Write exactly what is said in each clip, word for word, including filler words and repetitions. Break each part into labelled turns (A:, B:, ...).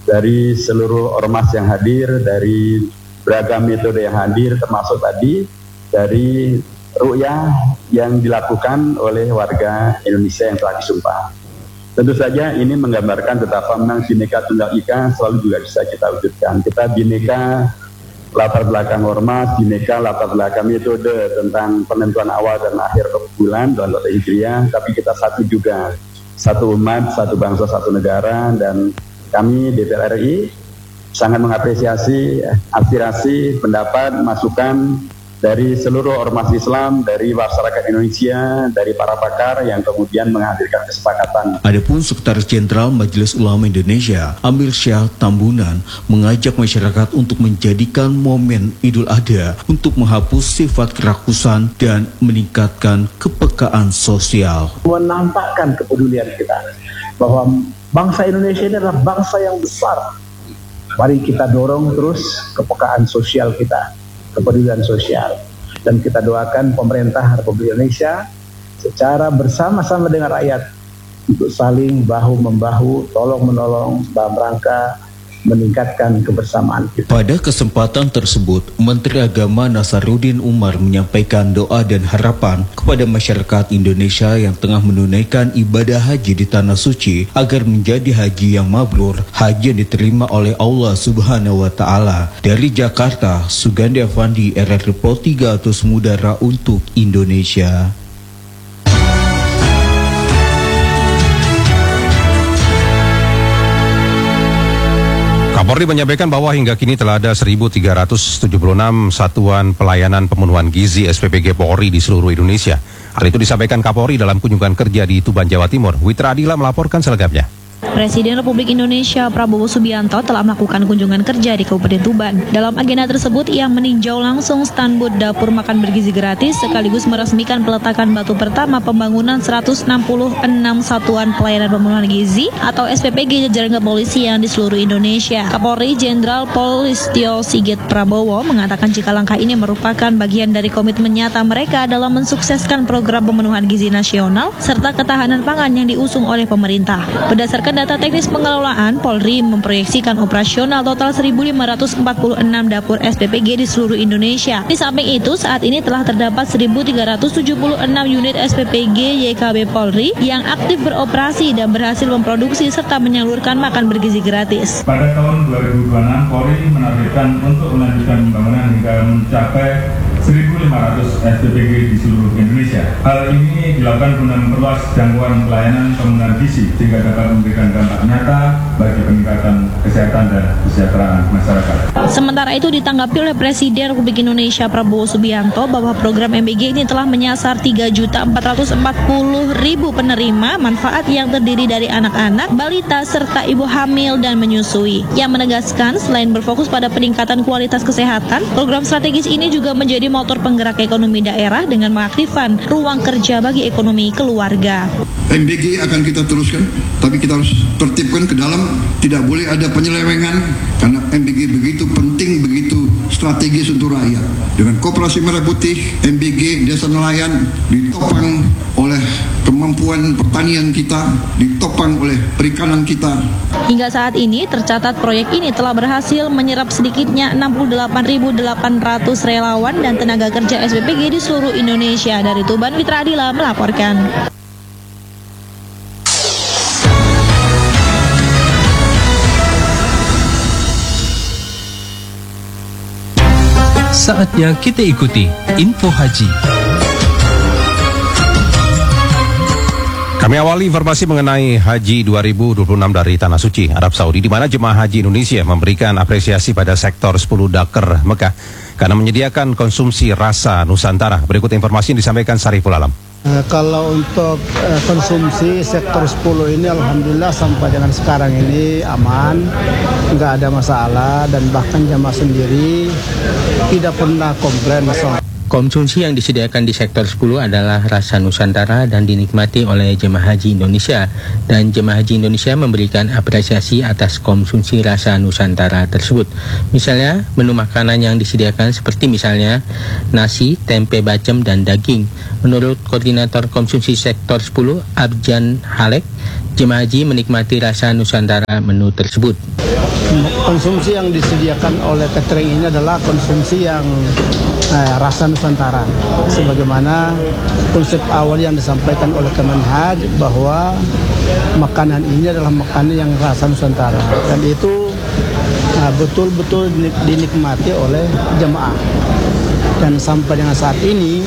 A: dari seluruh ormas yang hadir, dari beragam metode yang hadir, termasuk tadi dari ru'yah yang dilakukan oleh warga Indonesia yang telah disumpah. Tentu saja ini menggambarkan betapa memang Bhinneka Tunggal Ika selalu juga bisa kita wujudkan. Kita Bhinneka latar belakang ormas, Bhinneka latar belakang metode tentang penentuan awal dan akhir bulan dalam kalender Hijriah, tapi kita satu juga, satu umat, satu bangsa, satu negara, dan kami D P R R I sangat mengapresiasi aspirasi, pendapat, masukan dari seluruh ormas Islam, dari masyarakat Indonesia, dari para pakar yang kemudian menghadirkan kesepakatan.
B: Adapun Sekretaris Jenderal Majelis Ulama Indonesia, Amir Syah Tambunan, mengajak masyarakat untuk menjadikan momen Idul Adha untuk menghapus sifat kerakusan dan meningkatkan kepekaan sosial.
C: Menampakkan kepedulian kita bahwa bangsa Indonesia ini adalah bangsa yang besar. Mari kita dorong terus kepekaan sosial kita, kepedulian sosial, dan kita doakan pemerintah Republik Indonesia secara bersama-sama dengan rakyat untuk saling bahu-membahu, tolong-menolong dalam rangka meningkatkan kebersamaan kita.
B: Pada kesempatan tersebut, Menteri Agama Nasaruddin Umar menyampaikan doa dan harapan kepada masyarakat Indonesia yang tengah menunaikan ibadah haji di Tanah Suci agar menjadi haji yang mabrur, haji yang diterima oleh Allah Subhanahu wa Ta'ala. Dari Jakarta, Sugandi Avandi, R R Report tiga atau Semudara untuk Indonesia.
D: Kapolri menyampaikan bahwa hingga kini telah ada seribu tiga ratus tujuh puluh enam satuan pelayanan pemenuhan gizi S P P G Polri di seluruh Indonesia. Hal itu disampaikan Kapolri dalam kunjungan kerja di Tuban, Jawa Timur. Witra Adila melaporkan selengkapnya.
E: Presiden Republik Indonesia Prabowo Subianto telah melakukan kunjungan kerja di Kabupaten Tuban. Dalam agenda tersebut, ia meninjau langsung stand booth dapur makan bergizi gratis sekaligus meresmikan peletakan batu pertama pembangunan seratus enam puluh enam satuan pelayanan pemenuhan gizi atau S P P G jajaran kepolisian di seluruh Indonesia. Kapolri Jenderal Polistio Sigit Prabowo mengatakan jika langkah ini merupakan bagian dari komitmen nyata mereka dalam mensukseskan program pemenuhan gizi nasional serta ketahanan pangan yang diusung oleh pemerintah. Berdasarkan data teknis pengelolaan, Polri memproyeksikan operasional total seribu lima ratus empat puluh enam dapur S P P G di seluruh Indonesia. Di samping itu, saat ini telah terdapat seribu tiga ratus tujuh puluh enam unit S P P G Y K B Polri yang aktif beroperasi dan berhasil memproduksi serta menyalurkan makan bergizi gratis.
F: Pada tahun dua ribu dua puluh enam, Polri menargetkan untuk melanjutkan pembangunan hingga mencapai seribu lima ratus S P P G di seluruh Indonesia. Hal ini dilakukan guna memperluas jangkauan pelayanan pemenuhan gizi sehingga dapat memberikan dampak nyata bagi peningkatan kesehatan dan kesejahteraan masyarakat.
E: Sementara itu ditanggapi oleh Presiden Republik Indonesia Prabowo Subianto bahwa program M B G ini telah menyasar tiga juta empat ratus empat puluh ribu penerima manfaat yang terdiri dari anak-anak, balita, serta ibu hamil dan menyusui. Yang menegaskan selain berfokus pada peningkatan kualitas kesehatan, program strategis ini juga menjadi motor penggerak ekonomi daerah dengan mengaktifkan ruang kerja bagi ekonomi keluarga.
G: M B G akan kita teruskan, tapi kita harus tertibkan ke dalam, tidak boleh ada penyelewengan, karena M B G begitu penting, begitu strategis untuk rakyat. Dengan Koperasi Merah Putih, M B G Desa Nelayan ditopang oleh kemampuan pertanian kita, ditopang oleh perikanan kita.
E: Hingga saat ini tercatat proyek ini telah berhasil menyerap sedikitnya enam puluh delapan ribu delapan ratus relawan dan tenaga kerja S P P G di seluruh Indonesia. Dari Tuban, Witra Adila melaporkan.
H: Saatnya kita ikuti Info Haji.
D: Kami awali informasi mengenai Haji dua ribu dua puluh enam dari Tanah Suci, Arab Saudi, di mana jemaah haji Indonesia memberikan apresiasi pada sektor sepuluh Dakar Mekah karena menyediakan konsumsi rasa Nusantara. Berikut informasi yang disampaikan Sariful Alam.
I: Uh, kalau untuk uh, konsumsi sektor sepuluh ini alhamdulillah sampai dengan sekarang ini aman, nggak ada masalah, dan bahkan jamaah sendiri tidak pernah komplain masalah.
J: Konsumsi yang disediakan di sektor sepuluh adalah rasa Nusantara dan dinikmati oleh jemaah haji Indonesia, dan jemaah haji Indonesia memberikan apresiasi atas konsumsi rasa Nusantara tersebut. Misalnya menu makanan yang disediakan seperti misalnya nasi, tempe bacem, dan daging. Menurut Koordinator Konsumsi Sektor sepuluh, Abjan Halek, jemaah haji menikmati rasa Nusantara menu tersebut.
I: konsumsi yang disediakan oleh catering ini adalah konsumsi yang eh, rasa Nusantara, sebagaimana konsep awal yang disampaikan oleh Kemenhaj bahwa makanan ini adalah makanan yang rasa Nusantara, dan itu eh, betul-betul dinikmati oleh jemaah. Dan sampai dengan saat ini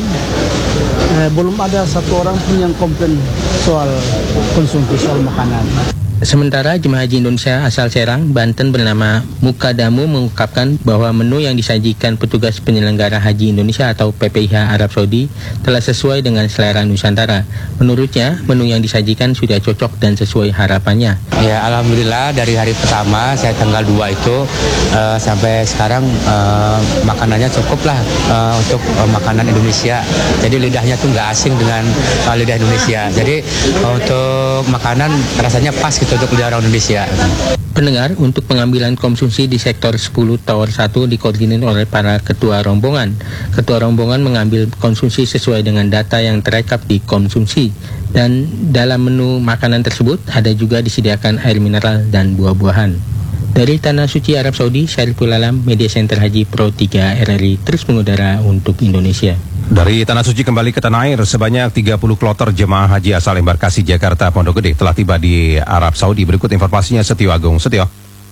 I: eh, belum ada satu orang pun yang komplain soal konsumsi soal makanan.
J: Sementara jemaah haji Indonesia asal Serang, Banten bernama Mukadamu mengungkapkan bahwa menu yang disajikan petugas penyelenggara haji Indonesia atau P P I H Arab Saudi telah sesuai dengan selera Nusantara. Menurutnya, menu yang disajikan sudah cocok dan sesuai harapannya.
K: Ya, alhamdulillah dari hari pertama saya tanggal dua itu uh, sampai sekarang uh, makanannya cukup lah uh, untuk uh, makanan Indonesia. Jadi lidahnya tuh nggak asing dengan uh, lidah Indonesia. Jadi uh, untuk makanan rasanya pas gitu untuk lidah orang Indonesia.
J: Pendengar, untuk pengambilan konsumsi di sektor sepuluh Tower satu dikoordinir oleh para ketua rombongan. Ketua rombongan mengambil konsumsi sesuai dengan data yang terekap di konsumsi. Dan dalam menu makanan tersebut ada juga disediakan air mineral dan buah-buahan. Dari Tanah Suci Arab Saudi, Syariful Alam, Media Center Haji Pro tiga R R I terus mengudara untuk Indonesia.
D: Dari Tanah Suci kembali ke tanah air, sebanyak tiga puluh kloter jemaah haji asal embarkasi Jakarta Pondok Gede telah tiba di Arab Saudi. Berikut informasinya Setio Agung. Setio.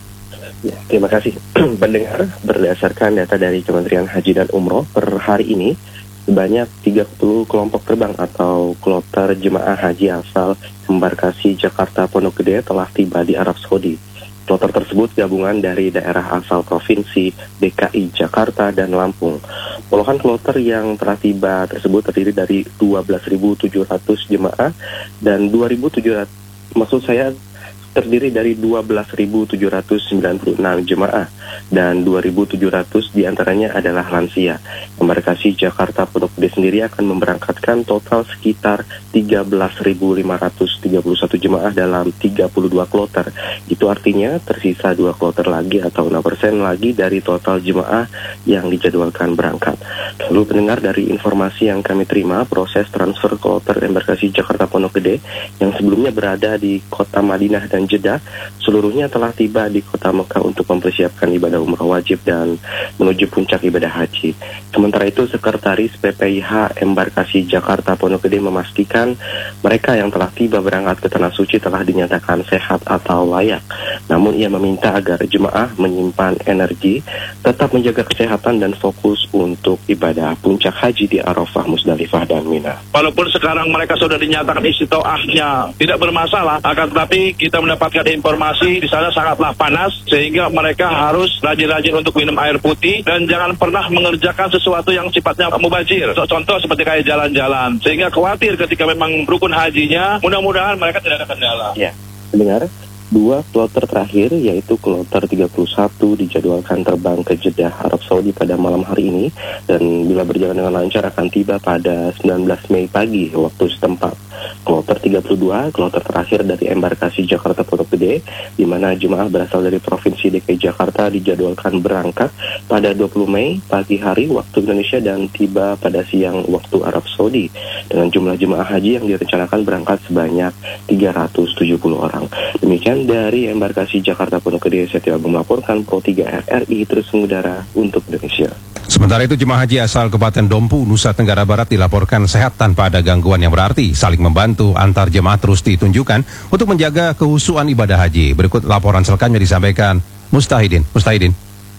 L: Ya, terima kasih. Pendengar, berdasarkan data dari Kementerian Haji dan Umroh per hari ini, sebanyak tiga puluh kelompok terbang atau kloter jemaah haji asal embarkasi Jakarta Pondok Gede telah tiba di Arab Saudi. Kloter tersebut gabungan dari daerah asal provinsi D K I Jakarta dan Lampung. Puluhan kloter yang telah tiba tersebut terdiri dari dua belas ribu tujuh ratus jemaah dan dua ribu tujuh ratus maksud saya terdiri dari dua belas ribu tujuh ratus sembilan puluh enam jemaah dan dua ribu tujuh ratus diantaranya adalah lansia. Embarkasi Jakarta Pondok Gede sendiri akan memberangkatkan total sekitar tiga belas ribu lima ratus tiga puluh satu jemaah dalam tiga puluh dua kloter. Itu artinya tersisa dua kloter lagi atau enam persen lagi dari total jemaah yang dijadwalkan berangkat. Lalu pendengar, dari informasi yang kami terima, proses transfer kloter embarkasi Jakarta Pondok Gede yang sebelumnya berada di kota Madinah dan Jeddah, seluruhnya telah tiba di kota Mekah untuk mempersiapkan ibadah umrah wajib dan menuju puncak ibadah haji. Sementara itu, Sekretaris P P I H Embarkasi Jakarta Pondok Gede memastikan mereka yang telah tiba berangkat ke Tanah Suci telah dinyatakan sehat atau layak. Namun ia meminta agar jemaah menyimpan energi, tetap menjaga kesehatan dan fokus untuk ibadah puncak haji di Arafah, Musdalifah dan Mina.
M: Walaupun sekarang mereka sudah dinyatakan istitoahnya tidak bermasalah, akan tetapi kita mendapatkan informasi di sana sangatlah panas sehingga mereka harus rajin-rajin untuk minum air putih dan jangan pernah mengerjakan sesuatu yang sifatnya mubazir. Contoh seperti kayak jalan-jalan, sehingga khawatir ketika memang rukun hajinya, mudah-mudahan mereka tidak ada kendala.
L: Ya, dengar. Dua kloter terakhir, yaitu kloter tiga puluh satu dijadwalkan terbang ke Jeddah, Arab Saudi pada malam hari ini, dan bila berjalan dengan lancar akan tiba pada sembilan belas Mei pagi waktu setempat. Kloter tiga puluh dua, kloter terakhir dari embarkasi Jakarta Pondok Gede, di mana jemaah berasal dari Provinsi D K I Jakarta dijadwalkan berangkat pada dua puluh Mei pagi hari waktu Indonesia dan tiba pada siang waktu Arab Saudi, dengan jumlah jemaah haji yang direncanakan berangkat sebanyak tiga ratus tujuh puluh orang. Demikian dari embarkasi Jakarta Pondok Gede, Setio Agung melaporkan Pro tiga R R I terus mengudara untuk Indonesia.
D: Sementara itu, jemaah haji asal Kabupaten Dompu, Nusa Tenggara Barat dilaporkan sehat tanpa ada gangguan yang berarti. Saling membantu antar jemaah terus ditunjukkan untuk menjaga kehusuan ibadah haji. Berikut laporan selengkapnya disampaikan Mustahidin. Mustahidin.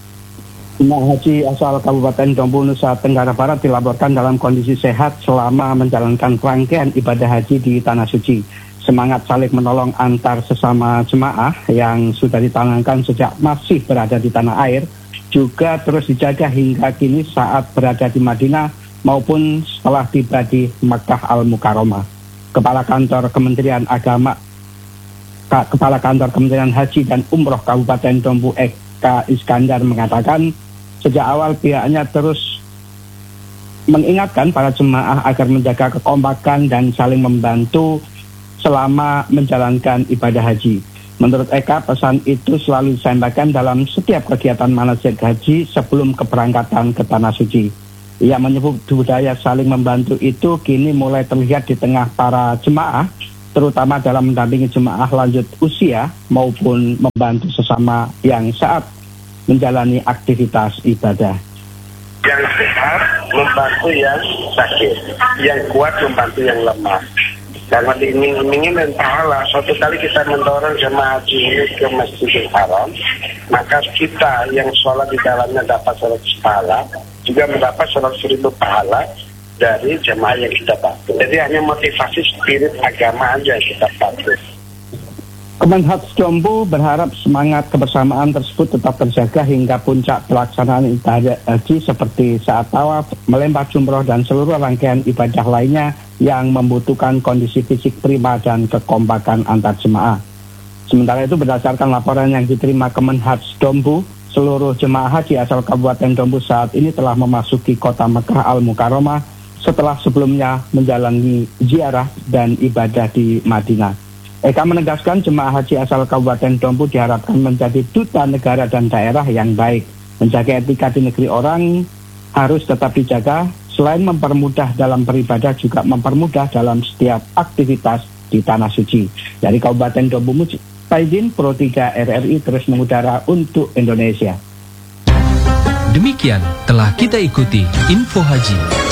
C: Jemaah haji asal Kabupaten Dompu, Nusa Tenggara Barat dilaporkan dalam kondisi sehat selama menjalankan rangkaian ibadah haji di Tanah Suci. Semangat saling menolong antar sesama jemaah yang sudah ditanamkan sejak masih berada di tanah air juga terus dijaga hingga kini saat berada di Madinah maupun setelah tiba di Makkah Al-Mukarramah. Kepala Kantor Kementerian Agama, Kepala Kantor Kementerian Haji dan Umroh Kabupaten Dompu Eka Iskandar mengatakan sejak awal pihaknya terus mengingatkan para jemaah agar menjaga kekompakan dan saling membantu selama menjalankan ibadah haji. Menurut Eka, pesan itu selalu disampaikan dalam setiap kegiatan manasik haji sebelum keberangkatan ke Tanah Suci. Ia menyebut budaya saling membantu itu kini mulai terlihat di tengah para jemaah terutama dalam mendampingi jemaah lanjut usia maupun membantu sesama yang saat menjalani aktivitas ibadah.
N: Yang sehat membantu yang sakit, yang kuat membantu yang lemah. Karena diiming-imingin dan pahala, suatu kali kita mendorong jemaah haji ini ke Masjidil Haram, maka kita yang sholat di dalamnya dapat seratus pahala, juga mendapat seratus ribu pahala dari jemaah yang kita bantu. Jadi hanya motivasi spirit agama aja yang kita bantu.
C: Kemenhaj Dompu berharap semangat kebersamaan tersebut tetap terjaga hingga puncak pelaksanaan ibadah haji seperti saat tawaf, melempar jumroh dan seluruh rangkaian ibadah lainnya yang membutuhkan kondisi fisik prima dan kekompakan antar jemaah. Sementara itu berdasarkan laporan yang diterima Kemenhaj Dompu, seluruh jemaah haji asal Kabupaten Dompu saat ini telah memasuki kota Mekah Al-Mukarramah setelah sebelumnya menjalani ziarah dan ibadah di Madinah. Eka menegaskan jemaah haji asal Kabupaten Dompu diharapkan menjadi duta negara dan daerah yang baik. Menjaga etika di negeri orang harus tetap dijaga, selain mempermudah dalam beribadah juga mempermudah dalam setiap aktivitas di Tanah Suci. Dari Kabupaten Dompu, Mujahidin Pro tiga R R I terus mengudara untuk Indonesia.
H: Demikian telah kita ikuti Info Haji.